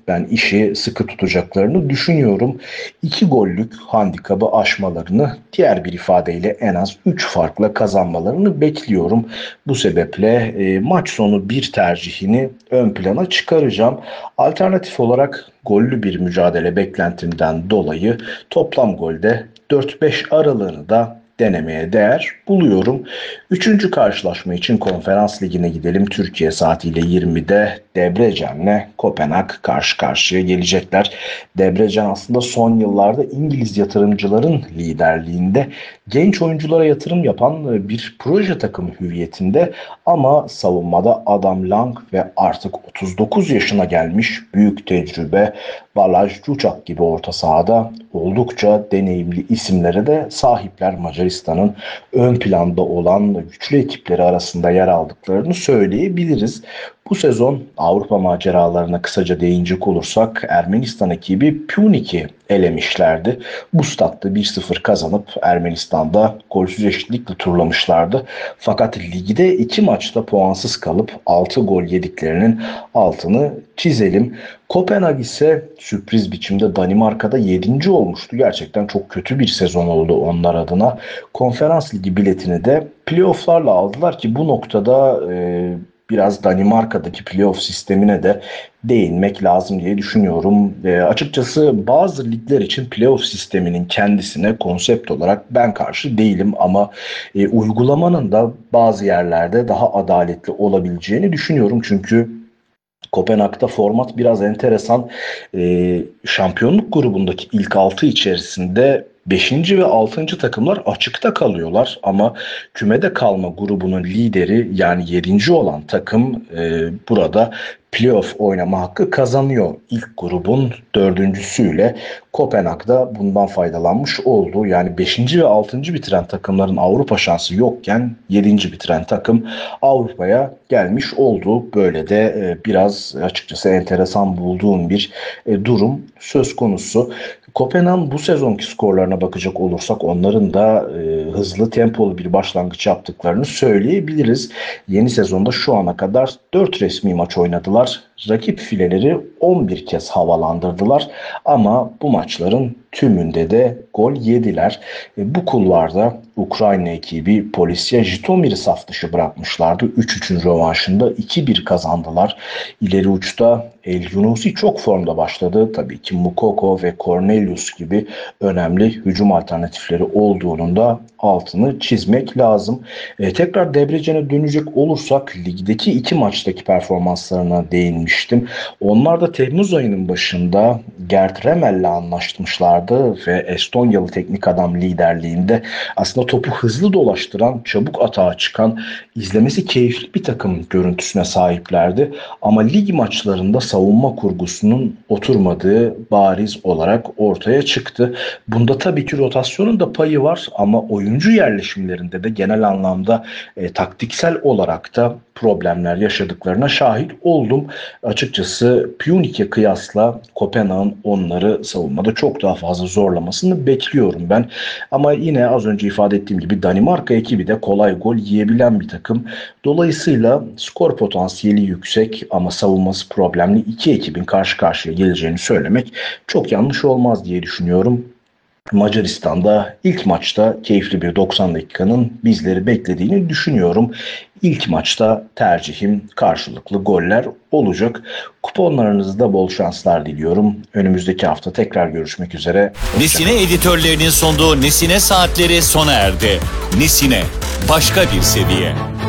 ben işi sıkı tutacaklarını düşünüyorum. 2 gollük handikabı aşmalarını, diğer bir ifadeyle en az 3 farkla kazanmalarını bekliyorum. Bu sebeple maç sonu bir tercihini ön plana çıkaracağım. Alternatif olarak gollü bir mücadele beklentimden dolayı toplam golde 4-5 aralığını da denemeye değer buluyorum. Üçüncü karşılaşma için Konferans Ligi'ne gidelim. Türkiye saatiyle 20'de Debrecen'le Kopenhag karşı karşıya gelecekler. Debrecen aslında son yıllarda İngiliz yatırımcıların liderliğinde genç oyunculara yatırım yapan bir proje takımı hüviyetinde, ama savunmada Adam Lang ve artık 39 yaşına gelmiş büyük tecrübe Balázs Čučak gibi orta sahada oldukça deneyimli isimlere de sahipler. Macaristan'ın ön planda olan güçlü ekipleri arasında yer aldıklarını söyleyebiliriz. Bu sezon Avrupa maceralarına kısaca değinecek olursak Ermenistan ekibi Pjunic'i elemişlerdi. Bu statta 1-0 kazanıp Ermenistan'da golsüz eşitlikle turlamışlardı. Fakat ligde 2 maçta puansız kalıp 6 gol yediklerinin altını çizelim. Kopenhag ise sürpriz biçimde Danimarka'da 7. olmuştu. Gerçekten çok kötü bir sezon oldu onlar adına. Konferans Ligi biletini de playofflarla aldılar ki bu noktada biraz Danimarka'daki playoff sistemine de değinmek lazım diye düşünüyorum. Açıkçası bazı ligler için playoff sisteminin kendisine konsept olarak ben karşı değilim, ama uygulamanın da bazı yerlerde daha adaletli olabileceğini düşünüyorum. Çünkü Kopenhag'da format biraz enteresan. Şampiyonluk grubundaki ilk 6 içerisinde beşinci ve altıncı takımlar açıkta kalıyorlar, ama kümede kalma grubunun lideri yani yedinci olan takım burada playoff oynama hakkı kazanıyor. İlk grubun dördüncüsüyle Kopenhag'da bundan faydalanmış oldu. Yani beşinci ve altıncı bitiren takımların Avrupa şansı yokken yedinci bitiren takım Avrupa'ya gelmiş oldu. Böyle de biraz açıkçası enteresan bulduğum bir durum söz konusu. Kopenhag'ın bu sezonki skorlarına bakacak olursak onların da hızlı tempolu bir başlangıç yaptıklarını söyleyebiliriz. Yeni sezonda şu ana kadar 4 resmi maç oynadılar. Rakip fileleri 11 kez havalandırdılar, ama bu maçların tümünde de gol yediler. Bu kulvarda Ukrayna ekibi Polisia Jitomir'i saf dışı bırakmışlardı. 3-3'ün rövanşında 2-1 kazandılar. İleri uçta El Yunusi çok formda başladı. Tabii ki Mukoko ve Cornelius gibi önemli hücum alternatifleri olduğunun da altını çizmek lazım. Tekrar Debrecen'e dönecek olursak ligdeki 2 maçtaki performanslarına değinmiştim. Onlar da Temmuz ayının başında Gerd Remel'le anlaşmışlardı ve Estonyalı teknik adam liderliğinde aslında topu hızlı dolaştıran, çabuk atağa çıkan, izlemesi keyifli bir takım görüntüsüne sahiplerdi. Ama lig maçlarında savunma kurgusunun oturmadığı bariz olarak ortaya çıktı. Bunda tabii ki rotasyonun da payı var, ama oyuncu yerleşimlerinde de genel anlamda taktiksel olarak da problemler yaşadıklarına şahit oldum. Açıkçası Pjunic'e kıyasla Kopenhag'ın onları savunmada çok daha fazla zorlamasını bekliyorum ben. Ama yine az önce ifade ettiğim gibi Danimarka ekibi de kolay gol yiyebilen bir takım. Dolayısıyla skor potansiyeli yüksek ama savunması problemli iki ekibin karşı karşıya geleceğini söylemek çok yanlış olmaz diye düşünüyorum. Macaristan'da ilk maçta keyifli bir 90 dakikanın bizleri beklediğini düşünüyorum. İlk maçta tercihim karşılıklı goller olacak. Kuponlarınızda bol şanslar diliyorum. Önümüzdeki hafta tekrar görüşmek üzere. Nesine editörlerinin sunduğu Nesine Saatleri sona erdi. Nesine, başka bir seviye.